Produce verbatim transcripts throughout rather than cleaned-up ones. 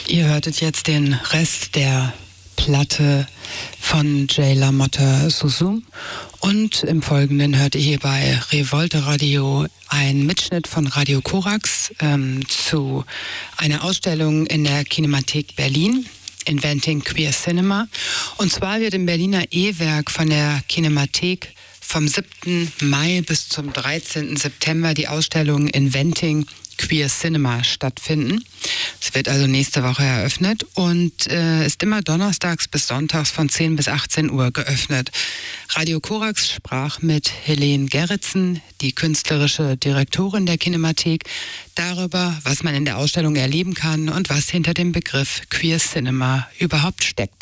Ihr hörtet jetzt den Rest der Platte von Jay LaMotta Susum und im Folgenden hört ihr hier bei Revolte Radio einen Mitschnitt von Radio Korax ähm, zu einer Ausstellung in der Kinemathek Berlin, Inventing Queer Cinema. Und zwar wird im Berliner E-Werk von der Kinemathek vom siebten Mai bis zum dreizehnten September die Ausstellung Inventing Queer Cinema stattfinden. Es wird also nächste Woche eröffnet und äh, ist immer donnerstags bis sonntags von zehn bis achtzehn Uhr geöffnet. Radio Korax sprach mit Helene Gerritsen, die künstlerische Direktorin der Kinemathek, darüber, was man in der Ausstellung erleben kann und was hinter dem Begriff Queer Cinema überhaupt steckt.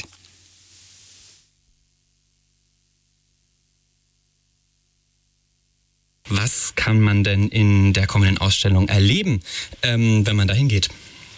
Was kann man denn in der kommenden Ausstellung erleben, ähm, wenn man da hingeht?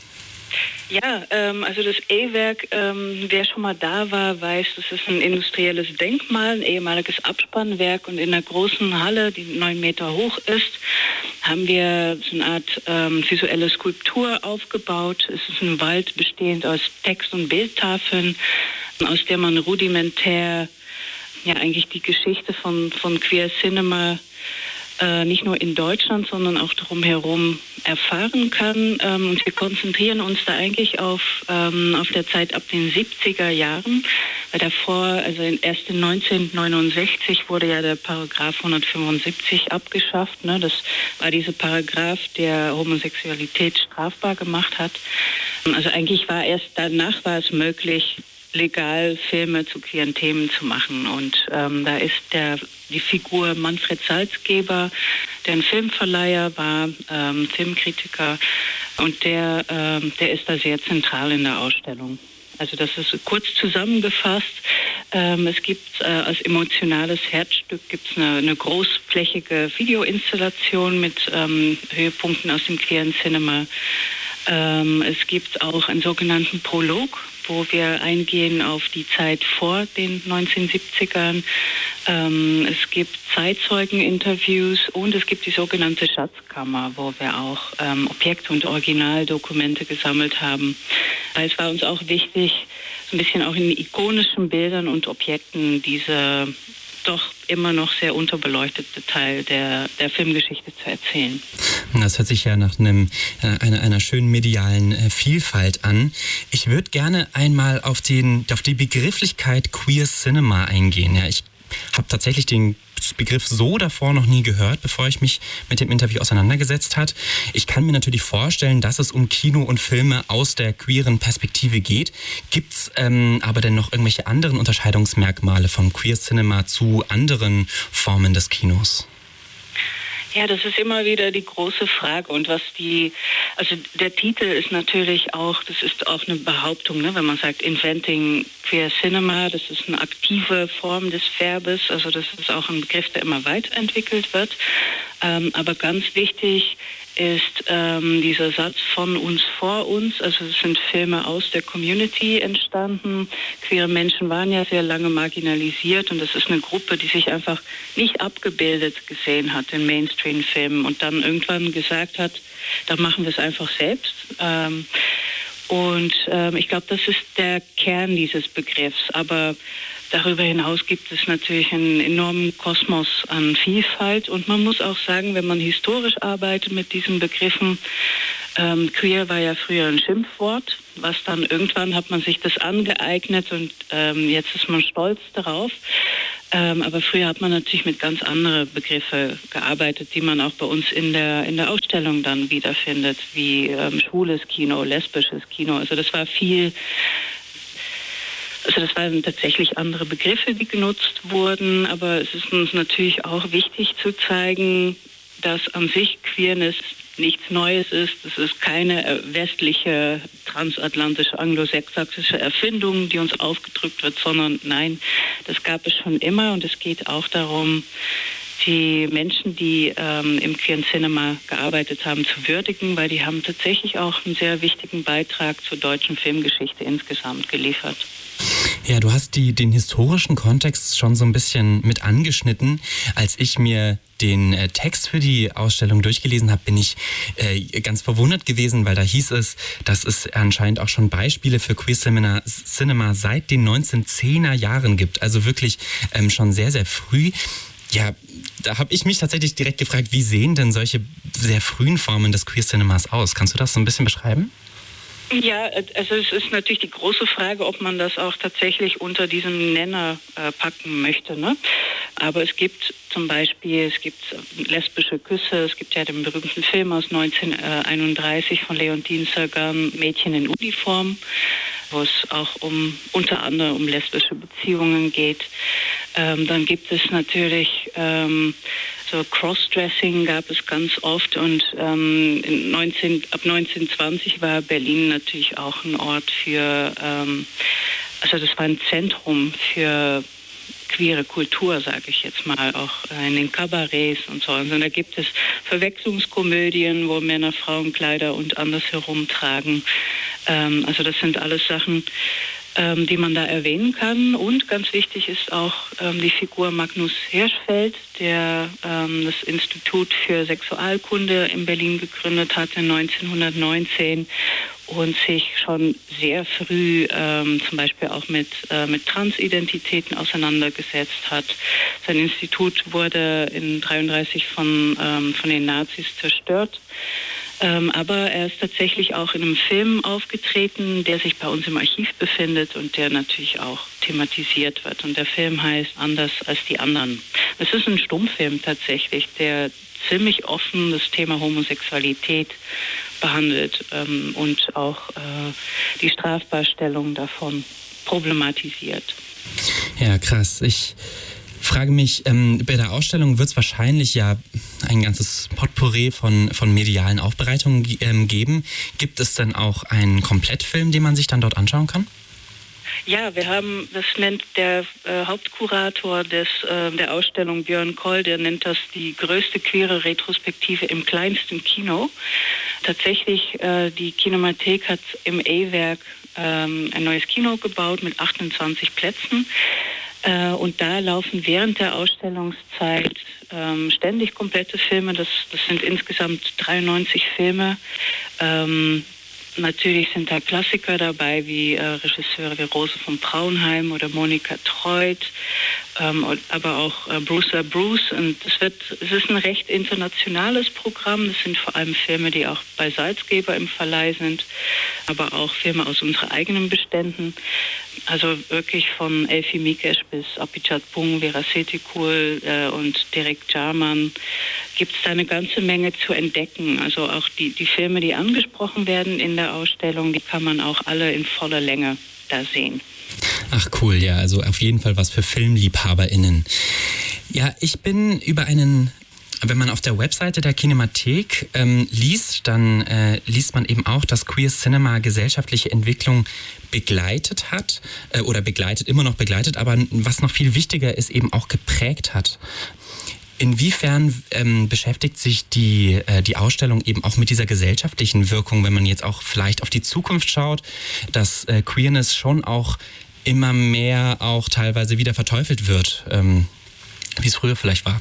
Ja, ähm, also das E-Werk, ähm, wer schon mal da war, weiß, das ist ein industrielles Denkmal, ein ehemaliges Abspannwerk, und in der großen Halle, die neun Meter hoch ist, haben wir so eine Art ähm, visuelle Skulptur aufgebaut. Es ist ein Wald bestehend aus Text- und Bildtafeln, aus der man rudimentär ja eigentlich die Geschichte von, von Queer Cinema Äh, nicht nur in Deutschland, sondern auch drumherum erfahren kann. Ähm, und wir konzentrieren uns da eigentlich auf, ähm, auf der Zeit ab den siebziger Jahren. Weil davor, also erst in neunzehnhundertneunundsechzig wurde ja der Paragraph hundertfünfundsiebzig abgeschafft. Ne? Das war dieser Paragraph, der Homosexualität strafbar gemacht hat. Also eigentlich war erst danach war es möglich, legal Filme zu queeren Themen zu machen. Und ähm, da ist der, die Figur Manfred Salzgeber, der ein Filmverleiher war, ähm, Filmkritiker, und der, ähm, der ist da sehr zentral in der Ausstellung. Also das ist kurz zusammengefasst. Ähm, es gibt äh, als emotionales Herzstück gibt's eine, eine großflächige Videoinstallation mit ähm, Höhepunkten aus dem queeren Cinema. Ähm, es gibt auch einen sogenannten Prolog, wo wir eingehen auf die Zeit vor den neunzehnhundertsiebzigern. Ähm, es gibt Zeitzeugeninterviews und es gibt die sogenannte Schatzkammer, wo wir auch ähm, Objekte und Originaldokumente gesammelt haben. Weil es war uns auch wichtig, so ein bisschen auch in ikonischen Bildern und Objekten diese doch immer noch sehr unterbeleuchtete Teil der, der Filmgeschichte zu erzählen. Das hört sich ja nach einem, äh, einer, einer schönen medialen äh, Vielfalt an. Ich würde gerne einmal auf, den, auf die Begrifflichkeit Queer Cinema eingehen. Ja, ich habe tatsächlich den Begriff so davor noch nie gehört, bevor ich mich mit dem Interview auseinandergesetzt habe. Ich kann mir natürlich vorstellen, dass es um Kino und Filme aus der queeren Perspektive geht. Gibt es ähm, aber denn noch irgendwelche anderen Unterscheidungsmerkmale von Queer Cinema zu anderen Formen des Kinos? Ja, das ist immer wieder die große Frage. Und was die, also der Titel ist natürlich auch, das ist auch eine Behauptung, ne? Wenn man sagt Inventing Queer Cinema, das ist eine aktive Form des Verbes, also das ist auch ein Begriff, der immer weiterentwickelt wird. Ähm, aber ganz wichtig ist ähm, dieser Satz von uns vor uns, also es sind Filme aus der Community entstanden. Queere Menschen waren ja sehr lange marginalisiert und das ist eine Gruppe, die sich einfach nicht abgebildet gesehen hat in Mainstream-Filmen und dann irgendwann gesagt hat, da machen wir es einfach selbst. Ähm, und ähm, ich glaube, das ist der Kern dieses Begriffs, aber darüber hinaus gibt es natürlich einen enormen Kosmos an Vielfalt und man muss auch sagen, wenn man historisch arbeitet mit diesen Begriffen, ähm, queer war ja früher ein Schimpfwort, was dann irgendwann hat man sich das angeeignet und ähm, jetzt ist man stolz darauf. Ähm, aber früher hat man natürlich mit ganz anderen Begriffen gearbeitet, die man auch bei uns in der in der Ausstellung dann wiederfindet, wie ähm, schwules Kino, lesbisches Kino. Also das war viel Also das waren tatsächlich andere Begriffe, die genutzt wurden, aber es ist uns natürlich auch wichtig zu zeigen, dass an sich Queerness nichts Neues ist. Es ist keine westliche, transatlantische, anglosächsische Erfindung, die uns aufgedrückt wird, sondern nein, das gab es schon immer und es geht auch darum, die Menschen, die ähm, im queeren Cinema gearbeitet haben, zu würdigen, weil die haben tatsächlich auch einen sehr wichtigen Beitrag zur deutschen Filmgeschichte insgesamt geliefert. Ja, du hast die, den historischen Kontext schon so ein bisschen mit angeschnitten. Als ich mir den äh, Text für die Ausstellung durchgelesen habe, bin ich äh, ganz verwundert gewesen, weil da hieß es, dass es anscheinend auch schon Beispiele für Queer Cinema, Cinema seit den neunzehnhundertzehner Jahren gibt. Also wirklich ähm, schon sehr, sehr früh. Ja, da habe ich mich tatsächlich direkt gefragt, wie sehen denn solche sehr frühen Formen des Queer Cinemas aus? Kannst du das so ein bisschen beschreiben? Ja, also es ist natürlich die große Frage, ob man das auch tatsächlich unter diesen Nenner äh, packen möchte, ne? Aber es gibt zum Beispiel, es gibt lesbische Küsse, es gibt ja den berühmten Film aus neunzehnhunderteinunddreißig von Leontine Sagan, Mädchen in Uniform, wo es auch um unter anderem um lesbische Beziehungen geht. Ähm, dann gibt es natürlich ähm, so Crossdressing gab es ganz oft und ähm, in neunzehn, ab neunzehnhundertzwanzig war Berlin natürlich auch ein Ort für, ähm, also das war ein Zentrum für queere Kultur, sage ich jetzt mal, auch in den Kabarets und so. Also da gibt es Verwechslungskomödien, wo Männer Frauenkleider und andersherum tragen. Ähm, also das sind alles Sachen, ähm, die man da erwähnen kann. Und ganz wichtig ist auch ähm, die Figur Magnus Hirschfeld, der ähm, das Institut für Sexualkunde in Berlin gegründet hatte neunzehnhundertneunzehn und sich schon sehr früh ähm, zum Beispiel auch mit, äh, mit Transidentitäten auseinandergesetzt hat. Sein Institut wurde in neunzehnhundertdreiunddreißig von, ähm, von den Nazis zerstört. Ähm, aber er ist tatsächlich auch in einem Film aufgetreten, der sich bei uns im Archiv befindet und der natürlich auch thematisiert wird. Und der Film heißt Anders als die anderen. Es ist ein Stummfilm tatsächlich, der ziemlich offen das Thema Homosexualität behandelt ähm, und auch äh, die Strafbarstellung davon problematisiert. Ja, krass. Ich frage mich, ähm, bei der Ausstellung wird es wahrscheinlich ja ein ganzes Potpourri von, von medialen Aufbereitungen ähm, geben. Gibt es denn auch einen Komplettfilm, den man sich dann dort anschauen kann? Ja, wir haben, das nennt der äh, Hauptkurator des, äh, der Ausstellung, Björn Koll, der nennt das die größte queere Retrospektive im kleinsten Kino. Tatsächlich, äh, die Kinemathek hat im E-Werk ähm, ein neues Kino gebaut mit achtundzwanzig Plätzen. Äh, und da laufen während der Ausstellungszeit ähm, ständig komplette Filme. Das, das sind insgesamt dreiundneunzig Filme. Ähm, Natürlich sind da Klassiker dabei, wie äh, Regisseure wie Rose von Braunheim oder Monika Treut, ähm, aber auch äh, Bruce Bruce. Und es wird, es ist ein recht internationales Programm. Das sind vor allem Filme, die auch bei Salzgeber im Verleih sind, aber auch Filme aus unseren eigenen Beständen. Also wirklich von Elfi Mikesh bis Apichat Pung, Vera Setikul äh, und Derek Jarman gibt es da eine ganze Menge zu entdecken. Also auch die, die Filme, die angesprochen werden in der Ausstellung, die kann man auch alle in voller Länge da sehen. Ach cool, ja, also auf jeden Fall was für FilmliebhaberInnen. Ja, ich bin über einen... Wenn man auf der Webseite der Kinemathek ähm, liest, dann äh, liest man eben auch, dass Queer Cinema gesellschaftliche Entwicklung begleitet hat äh, oder begleitet, immer noch begleitet, aber was noch viel wichtiger ist, eben auch geprägt hat. Inwiefern ähm, beschäftigt sich die, äh, die Ausstellung eben auch mit dieser gesellschaftlichen Wirkung, wenn man jetzt auch vielleicht auf die Zukunft schaut, dass äh, Queerness schon auch immer mehr auch teilweise wieder verteufelt wird, ähm, wie es früher vielleicht war?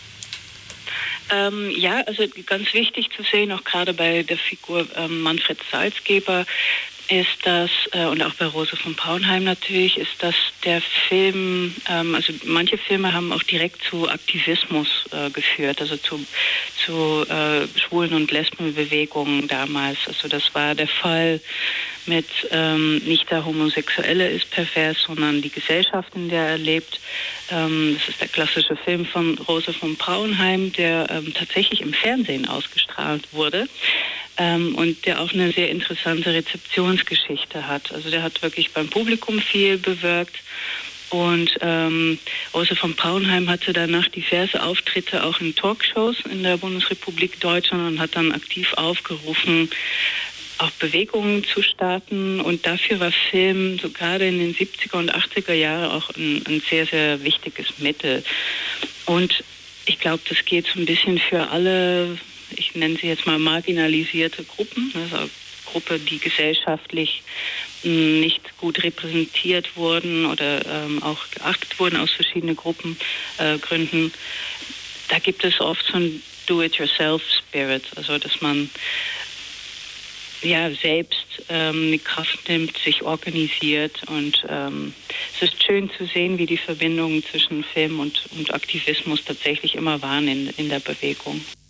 Ähm, ja, also ganz wichtig zu sehen, auch gerade bei der Figur ähm, Manfred Salzgeber, ist das, äh, und auch bei Rose von Braunheim natürlich, ist, dass der Film, ähm, also manche Filme haben auch direkt zu Aktivismus äh, geführt, also zu, zu äh, Schwulen- und Lesbenbewegungen damals. Also das war der Fall mit ähm, nicht der Homosexuelle ist pervers, sondern die Gesellschaft, in der er lebt. Ähm, das ist der klassische Film von Rose von Braunheim, der ähm, tatsächlich im Fernsehen ausgestrahlt wurde. Ähm, und der auch eine sehr interessante Rezeptionsgeschichte hat. Also der hat wirklich beim Publikum viel bewirkt. Und ähm, Rose von Braunheim hatte danach diverse Auftritte auch in Talkshows in der Bundesrepublik Deutschland und hat dann aktiv aufgerufen, auch Bewegungen zu starten. Und dafür war Film so gerade in den siebziger und achtziger Jahren auch ein, ein sehr, sehr wichtiges Mittel. Und ich glaube, das geht so ein bisschen für alle, ich nenne sie jetzt mal marginalisierte Gruppen, also Gruppe, die gesellschaftlich mh, nicht gut repräsentiert wurden oder ähm, auch geachtet wurden aus verschiedenen Gruppengründen. Äh, da gibt es oft so ein Do-it-yourself-Spirit, also dass man ja selbst ähm, die Kraft nimmt, sich organisiert und ähm, es ist schön zu sehen, wie die Verbindungen zwischen Film und, und Aktivismus tatsächlich immer waren in, in der Bewegung.